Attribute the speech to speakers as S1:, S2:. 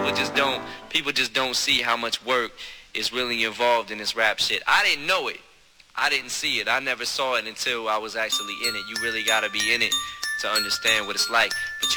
S1: people just don't see how much work is really involved in this rap shit. I didn't know it. I didn't see it. I never saw it until I was actually in it. You really gotta be in it to understand what it's like. But